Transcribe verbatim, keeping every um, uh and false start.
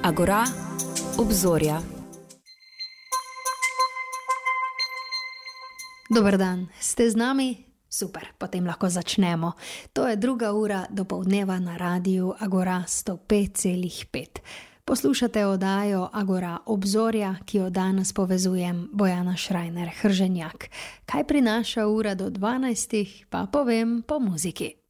Agora, obzorja. Dober dan, ste z nami? Super, potem lahko začnemo. To je druga ura dopoldneva na radiju Agora sto pet celih pet. Poslušate oddajo Agora obzorja, ki jo danes povezujem Bojana Šrajner Hrženjak. Kaj prinaša ura do dvanajstih, pa povem po muziki.